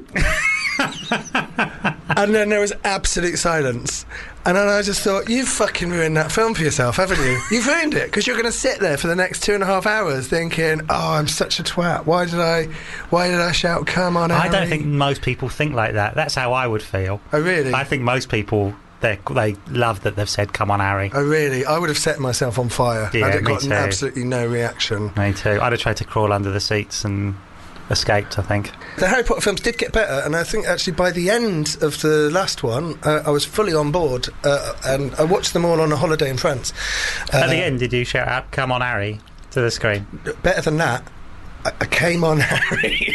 And then there was absolute silence. And then I just thought, you've fucking ruined that film for yourself, haven't you? You've ruined it, because you're going to sit there for the next two and a half hours thinking, oh, I'm such a twat. Why did I why did I shout, come on, Harry? I don't think most people think like that. That's how I would feel. Oh, really? I think most people, they they love that they've said, come on, Harry. Oh, really? I would have set myself on fire. Yeah, I'd have me gotten too. absolutely no reaction. Me too. I'd have tried to crawl under the seats and escaped, I think. The Harry Potter films did get better, and I think actually by the end of the last one, uh, I was fully on board, uh, and I watched them all on a holiday in France. Uh, At the end, did you shout out, come on, Harry, to the screen? Better than that, I, I came on Harry.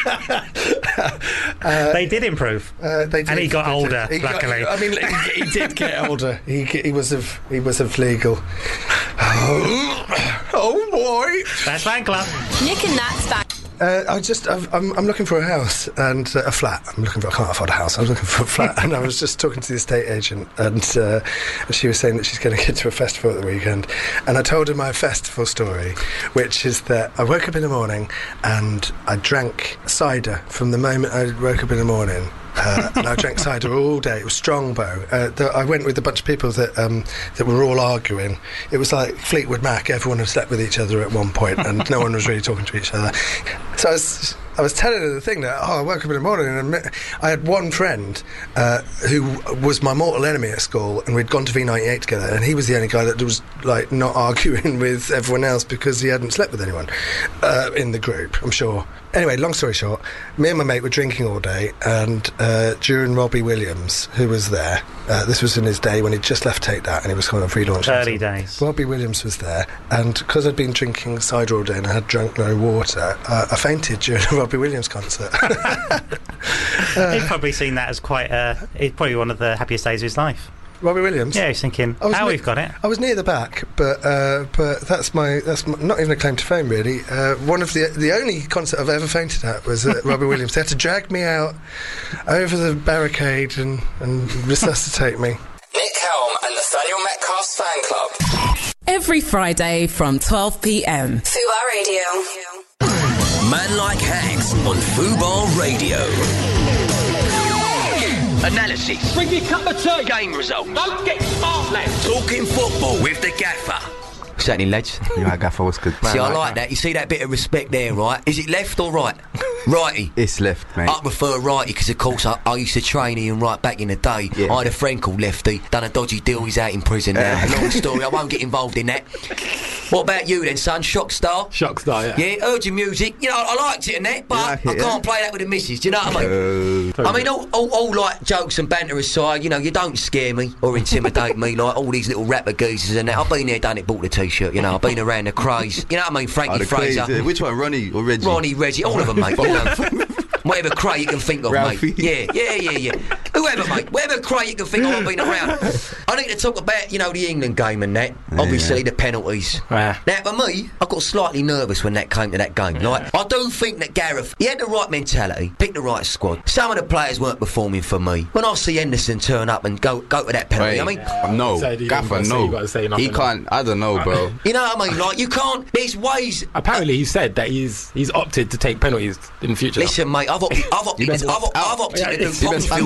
uh, They did improve. Uh, they did, And he got they did. older, He got- luckily. I mean, he, he did get older. He, he was of he was of legal. Oh, oh boy! That's Fan Club. Nick and Nat's back. Uh, I just, I've, I'm, I'm looking for a house and uh, a flat. I'm looking for, I can't afford a house. I was looking for a flat, and I was just talking to the estate agent, and uh, she was saying that she's going to get to a festival at the weekend, and I told her my festival story, which is that I woke up in the morning and I drank cider from the moment I woke up in the morning. Uh, and I drank cider all day. It was Strongbow. Uh, the, I went with a bunch of people that um, that were all arguing. It was like Fleetwood Mac. Everyone had slept with each other at one point, and no one was really talking to each other. So I was, I was telling her the thing that, oh, I woke up in the morning and I had one friend uh, who was my mortal enemy at school, and we'd gone to V ninety-eight together, and he was the only guy that was like not arguing with everyone else because he hadn't slept with anyone uh, in the group, I'm sure. Anyway, long story short, me and my mate were drinking all day, and uh, during Robbie Williams, who was there, uh, this was in his day when he'd just left Take That and he was kind of relaunching. Early himself. days. Robbie Williams was there, and because I'd been drinking cider all day and I had drunk no water, uh, I fainted during a Robbie Williams concert. He'd probably seen that as quite, uh, it's probably one of the happiest days of his life. Robbie Williams? Yeah, he's thinking, I was how ne- we've got it. I was near the back, but uh, but that's my that's my, not even a claim to fame, really. Uh, one of the the only concert I've ever fainted at was at Robbie Williams. They had to drag me out over the barricade and, and resuscitate me. Nick Helm and Nathaniel Metcalf's Fan Club. Every Friday from twelve p.m. Fubar Radio. Man Like Hags on Fubar Radio. Analysis. Bring me a cup of tea. Game results. Don't get smart, lad. Talking football with the gaffer. Certainly, lads. Yeah, Gaffer was good. See, I like that. You see that bit of respect there, right? Is it left or right? Righty. It's left, mate. I prefer righty because, of course, I, I used to train Ian Wright back in the day. Yeah. I had a friend called Lefty, done a dodgy deal, he's out in prison now. Long story, I won't get involved in that. What about you then, son? Shock star? Shock star, yeah. Yeah, heard your music. You know, I liked it and that, but like it, I can't yeah? play that with the missus, do you know what I mean? Uh, I mean, all, all, all like jokes and banter aside, you know, you don't scare me or intimidate me like all these little rapper geezers and that. I've been there, done it, bought the t-shirt, you know, I've been around the craze. You know what I mean? Frankie oh, the Fraser. craze, uh, which one, Ronnie or Reggie? Ronnie, Reggie, all of them, mate. You know. Whatever cray you can think of, Ralphie. mate. Yeah, yeah, yeah, yeah. Whoever, mate. Whatever cray you can think of, I've been around. I need to talk about, you know, the England game and that. Obviously, yeah. the penalties. Yeah. Now, for me, I got slightly nervous when that came to that game. Like, I do think that Gareth, he had the right mentality, picked the right squad. Some of the players weren't performing for me. When I see Henderson turn up and go go to that penalty, Wait, I mean, uh, no, So you Gaffer, gotta say- no. you gotta say nothing. He can't. I don't know, bro. you know what I mean? Like, you can't. There's ways. Apparently, he said that he's he's opted to take penalties in future. Listen, mate, I've opted, I've opted, I've, I've opted Yeah, to do it's- pop best films, unsubscribe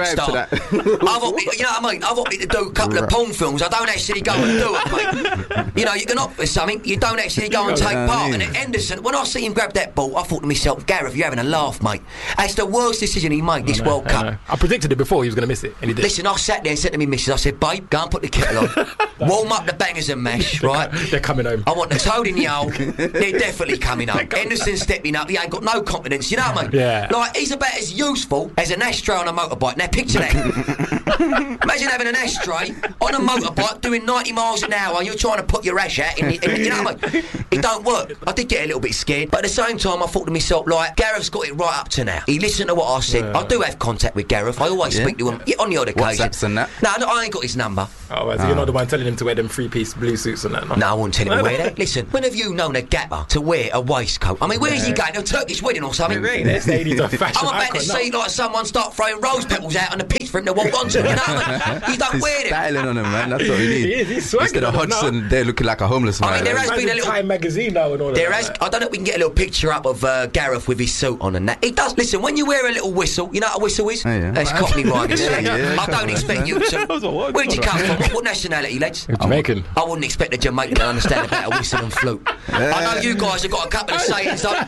star. to that. I've got, you know what I mean? I've got to do a couple of porn films. I don't actually go and do it, mate. You know, you can opt for something, you don't actually go and take Yeah, part. I And mean. at Henderson, when I see him grab that ball, I thought to myself, Gareth, you're having a laugh, mate. That's the worst decision he made this I know, World I Cup. know. I predicted it before he was going to miss it, and he did. Listen, I sat there and said to me missus, I said, babe, go and put the kettle on. Warm up the bangers and mash, right? They're coming home. I want the toad in the hole. They're definitely coming home. Henderson's stepping up. He ain't got no confidence. You know what I mean? Yeah. Like, he's about as useful as an ashtray on a motorbike. Now, picture that. Imagine having an ashtray on a motorbike doing ninety miles an hour and you're trying to put your ash out in the, in the, you know what I mean? It don't work. I did get a little bit scared, but at the same time, I thought to myself, like, Gareth's got it right up to now. He listened to what I said. Yeah. I do have contact with Gareth. I always Yeah. speak to him yeah, on the odd occasion. WhatsApps and that. No, no, I ain't got his number. Oh, well, so you're not the one telling him to wear them three-piece blue suits and that, no? No, I wouldn't tell him to wear that. Listen, when have you known a gapper to wear a waistcoat? I mean, where is he going? To a Turkish wedding or something? This lady's a fashion I'm about icon, to no. see like someone start throwing rose petals out on the pitch for him to walk onto. You know what I mean? You don't He's wear them. styling on him, man. That's what we need. He is, he's swagging Instead of on him now. Hodgson, they're looking like a homeless man. I mean, there has Man's been a in little. Time magazine now and all There of has. that. I don't know if we can get a little picture up of uh, Gareth with his suit on and that. He does. Listen, when you wear a little whistle, you know what a whistle is? Oh, yeah. That's Cockney rhyme. Yeah, yeah, yeah, I don't expect you to. Where'd you come from? What, what nationality, lads? Jamaican. I wouldn't expect a Jamaican to understand about a whistle and flute. I know you guys have got a couple of sayings. Though.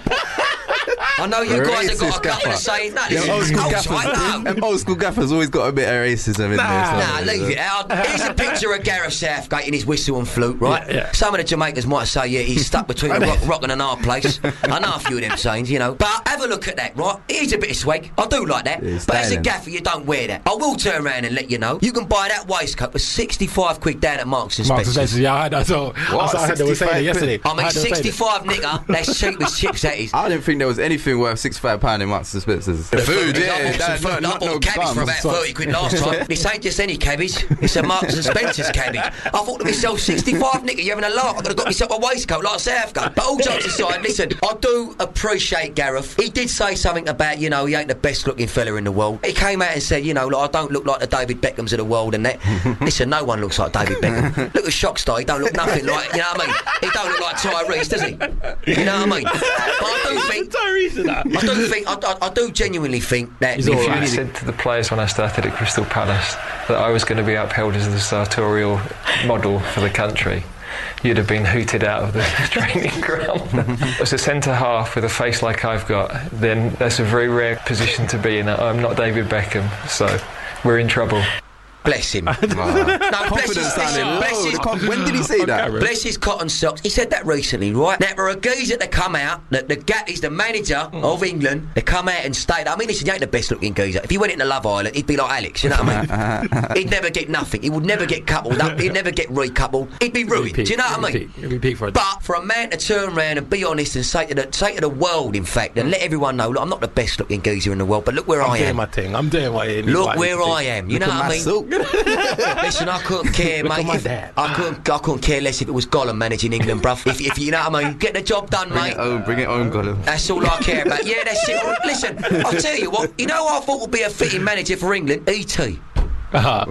I know you guys have got a couple of sayings. No, Them this old is school culture, I gaffers. know. Them old school gaffers always got a bit of racism in there. Nah, so- leave it out. Here's a picture of Gareth Southgate in his whistle and flute, right? Yeah, yeah. Some of the Jamaicans might say, yeah, he's stuck between a rock, rock and an hard place. I know a few of them sayings, you know. But have a look at that, right? Here's a bit of swag. I do like that. Yeah, but as a styling. gaffer, you don't wear that. I will turn around and let you know. You can buy that waistcoat for sixty-five quid down at Marks and Marks and Spencer's. Spencer's, yeah, I heard that. So, What? I heard they were saying it yesterday. I mean, heard they were saying it. sixty-five nigger, that's cheap as chips, that is. I didn't think there was anything worth sixty-five pounds in Marks and Spencer's. The food, I yeah. bought that- some food. I not bought no cabbage for bums. about thirty quid last time. This ain't just any cabbage. It's a Marks and Spencer's cabbage. I thought to myself, sixty-five nigger, you're having a laugh. I could have got myself a waistcoat like Southgate. But all jokes aside, listen, I do appreciate Gareth. He did say something about, you know, he ain't the best looking fella in the world. He came out and said, you know, like, I don't look like the David Beckhams of the world and that. Listen, no one looks like David Beckham. Look at Shockstar, he don't look nothing like, you know what I mean? He don't look like Tyrese, does he? You know what I mean? But I do think, Tyrese in that. I do think, I, I, I do genuinely think that He's if all you right. I really- said to the players when I started at Crystal Palace that I was going to be upheld as the sartorial model for the country. You'd have been hooted out of the training ground. As a centre half with a face like I've got, then that's a very rare position to be in. I'm not David Beckham, so we're in trouble. Bless him. No, bless his, Confidence sounding low. bless his, The conf- When did he say that? bless his cotton socks. He said that recently, right? Now, for a geezer to come out, the, the Gat is the manager of England, to come out and state, I mean, listen, he ain't the best looking geezer. If he went into Love Island, he'd be like Alex, you know what I mean? He'd never get nothing. He would never get coupled up. He'd never get recoupled. He'd be ruined. Do you know what I mean? It'd be peak for it. But for a man to turn around and be honest and say to the, say to the world, in fact, and let everyone know, look, I'm not the best looking geezer in the world, but look where I'm I doing am. my thing. I'm doing what I Look what where need to I do. am. You Look know at what I my mean? suit. Listen, I couldn't care, Look mate. at my If- dad. I couldn't. I couldn't care less if it was Gollum managing England, bruv. If, if you know what I mean, get the job done, Bring mate. it home, bring it home, Gollum. That's all I care about. Yeah, that's it. Well, listen, I'll tell you what. You know, who I thought would be a fitting manager for England. E T. Uh-huh.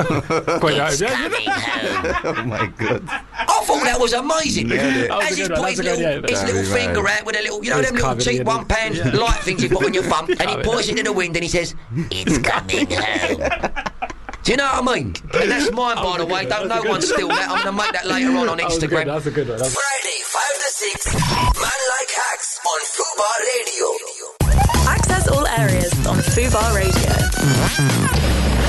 He's coming home. Oh my god. I thought that was amazing. Yeah, that was As a he's good one, put his that's a good little, idea. his little Very finger right. out with a little, you know, It's them little covered cheap in- one pound Yeah. light things you put on your thumb, and he Covered. points it in the wind and he says, "It's coming home." Do you know what I mean? And that's mine, by the way. Don't no one steal that. I'm going to make that later on on That was good, Instagram. That's a good one. That's Friday, five to six. Man Like Hacks on Fubar Radio. Access all areas on Fubar Radio.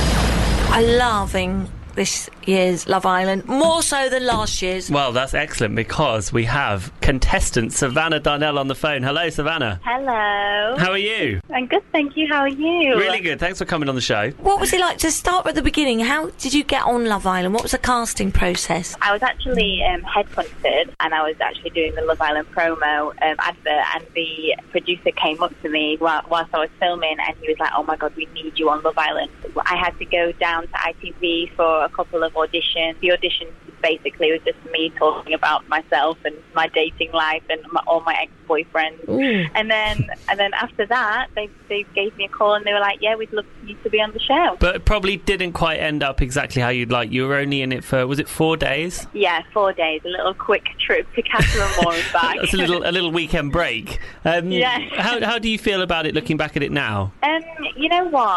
I'm loving this year's Love Island, more so than last year's. Well, that's excellent because we have contestant Savannah Darnell on the phone. Hello, Savannah. Hello. How are you? I'm good, thank you. How are you? Really good. Thanks for coming on the show. What was it like to start at the beginning? How did you get on Love Island? What was the casting process? I was actually um, headhunted and I was actually doing the Love Island promo um, advert, and the producer came up to me while, whilst I was filming and he was like, "Oh my god, we need you on Love Island." I had to go down to I T V for a couple of auditions. The audition basically was just me talking about myself and my dating life and my, all my ex-boyfriends. Ooh. And then and then after that, they, they gave me a call and they were like, "Yeah, we'd love you to be on the show." But it probably didn't quite end up exactly how you'd like. You were only in it for, was it four days? Yeah, four days, a little quick trip to Castle and Moore and back. That's a little a little weekend break. Um, Yeah. How, how do you feel about it looking back at it now? Um, you know what?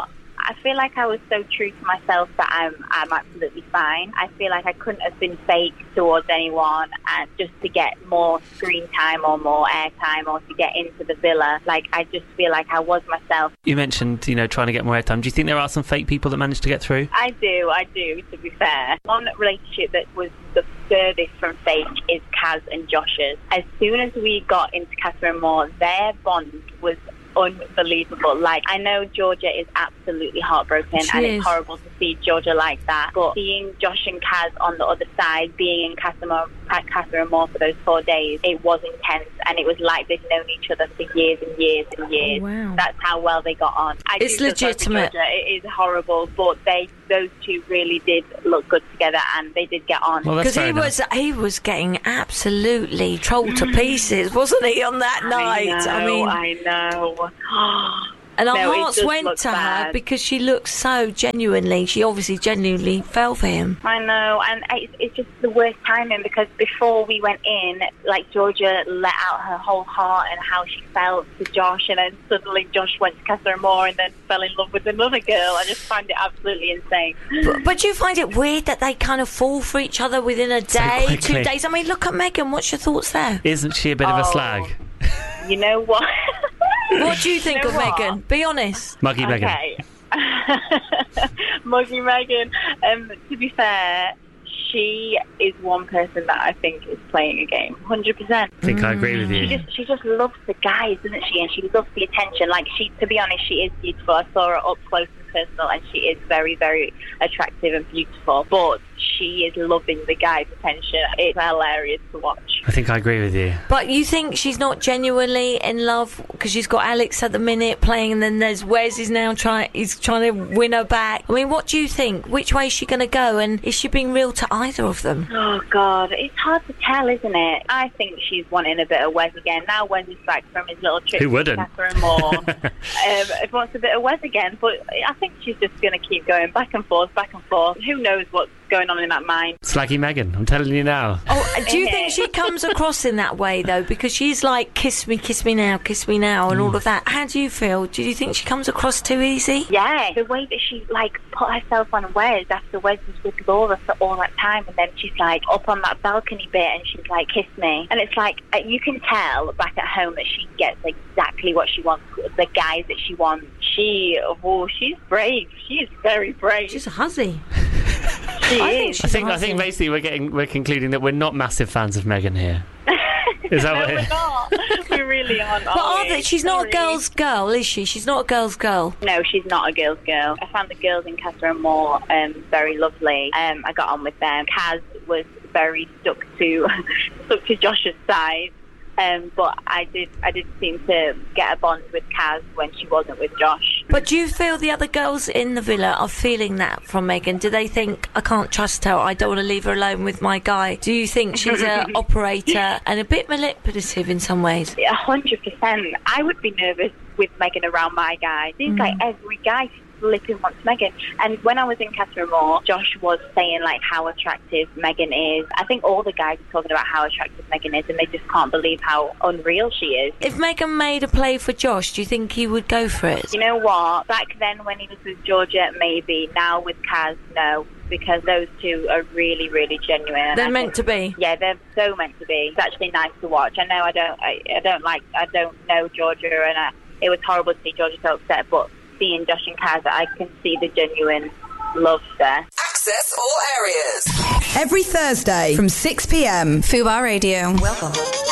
I feel like I was so true to myself that I'm I'm absolutely fine. I feel like I couldn't have been fake towards anyone, and just to get more screen time or more airtime or to get into the villa. Like, I just feel like I was myself. You mentioned, you know, trying to get more airtime. Do you think there are some fake people that managed to get through? I do, I do, to be fair. One relationship that was the furthest from fake is Kaz and Josh's. As soon as we got into Casa Amor, their bond was unbelievable. Like, I know Georgia is absolutely heartbroken, She and is. it's horrible to see Georgia like that, but seeing Josh and Kaz on the other side, being in Casa Amor, at Casa Amor for those four days, it was intense, and it was like they'd known each other for years and years and years. Oh, wow. That's how well they got on. I It's do feel sorry for legitimate. Georgia. It is horrible, but they those two really did look good together, and they did get on. Because he was he was getting absolutely trolled to pieces, wasn't he, on that night? I know, I mean, I know. and our No, it hearts does went look to her bad. because she looked so genuinely. She obviously genuinely fell for him. I know, and it's, it's just the worst timing, because before we went in, like, Georgia let out her whole heart and how she felt to Josh, and then suddenly Josh went to Casa Amor and then fell in love with another girl. I just find it absolutely insane. But, but do you find it weird that they kind of fall for each other within a day, two quickly. days? I mean, look at Megan. What's your thoughts there? Isn't she a bit of a Oh. slag? You know what? What do you think You know of what? Megan? Be honest. Muggy Megan. Okay. Muggy Megan. Um, to be fair, she is one person that I think is playing a game, one hundred percent. I think I agree with you. She just, she just loves the guys, doesn't she? And she loves the attention. Like, she, to be honest, she is beautiful. I saw her up close and personal, and she is very, very attractive and beautiful. But she is loving the guys' attention. It's hilarious to watch. I think I agree with you. But you think she's not genuinely in love because she's got Alex at the minute playing, and then there's Wes is now trying. He's trying to win her back. I mean, what do you think? Which way is she going to go? And is she being real to either of them? Oh, God. It's hard to tell, isn't it? I think she's wanting a bit of Wes again. Now Wes is back from his little trip Who to wouldn't? Casa Amor. um, he wants a bit of Wes again. But I think she's just going to keep going back and forth, back and forth. Who knows what's going on in that mind? Slaggy Megan, I'm telling you now. Oh, do you Innit? think she comes across in that way though? Because she's like, kiss me, kiss me now, kiss me now, and all of that. How do you feel? Do you think she comes across too easy? Yeah, the way that she, like, put herself on Wes after Wes was with Laura for all that time, and then she's, like, up on that balcony bit, and she's like, kiss me. And it's like, uh, you can tell back at home that she gets exactly what she wants, the guys that she wants. She, oh, she's brave. She is very brave. She's a hussy. She I is. think I she's think a I think hussy. basically we're getting we're concluding that we're not massive fans of Megan here. Is that no, what we're it- not. We really aren't. But are are we? they, she's not a Sorry. girl's girl, is she? She's not a girl's girl. No, she's not a girl's girl. I found the girls in Casa Amor um, very lovely. Um, I got on with them. Kaz was very stuck to stuck to Josh's side. Um, but I did I did seem to get a bond with Kaz when she wasn't with Josh. But do you feel the other girls in the villa are feeling that from Megan? Do they think, I can't trust her, I don't want to leave her alone with my guy? Do you think she's an operator and a bit manipulative in some ways? A hundred percent. I would be nervous with Megan around my guy. Seems like every guy flipping wants Megan. And when I was in Casa Amor, Josh was saying like how attractive Megan is. I think all the guys are talking about how attractive Megan is, and they just can't believe how unreal she is. If Megan made a play for Josh, do you think he would go for it? You know what? Back then when he was with Georgia, maybe. Now with Kaz, no. Because those two are really, really genuine. And They're I meant think- to be. Yeah, they're so meant to be. It's actually nice to watch. I know I don't, I, I don't like, I don't know Georgia, and I, it was horrible to see Georgia so upset. But seeing Josh and Kaz, I can see the genuine love there. Access all areas. Every Thursday from six p m. Fubar Radio. Welcome.